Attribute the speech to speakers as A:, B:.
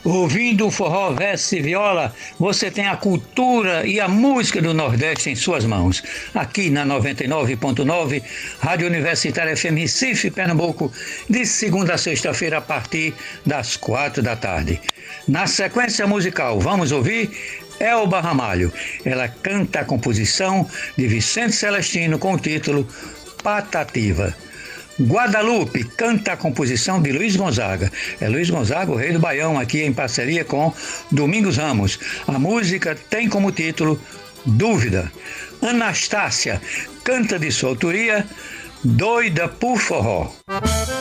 A: Ouvindo o forró, verso e viola, você tem a cultura e a música do Nordeste em suas mãos. Aqui na 99.9, Rádio Universitária FM Recife, Pernambuco, de segunda a sexta-feira a partir das 4 da tarde. Na sequência musical, vamos ouvir Elba Ramalho. Ela canta a composição de Vicente Celestino com o título Patativa. Guadalupe canta a composição de Luiz Gonzaga. É Luiz Gonzaga, o rei do Baião, aqui em parceria com Domingos Ramos. A música tem como título Dúvida. Anastácia canta de sua autoria Doida por Forró.